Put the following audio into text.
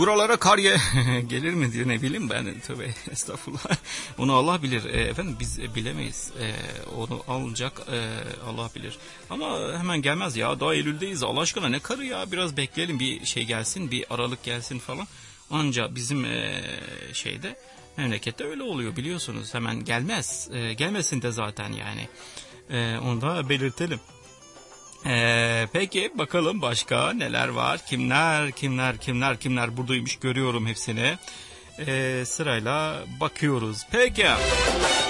buralara kar gelir mi diye, ne bileyim ben, tövbe estağfurullah. Onu Allah bilir efendim, biz bilemeyiz. Onu alacak Allah bilir. Ama hemen gelmez ya, daha Eylül'deyiz, Allah aşkına ne karı ya, biraz bekleyelim, bir şey gelsin, bir aralık gelsin falan. Anca bizim şeyde, memlekette öyle oluyor biliyorsunuz, hemen gelmez. Gelmesin de zaten yani. Onu da belirtelim. Peki bakalım başka neler var? Kimler buradaymış, görüyorum hepsini. Sırayla bakıyoruz. Peki.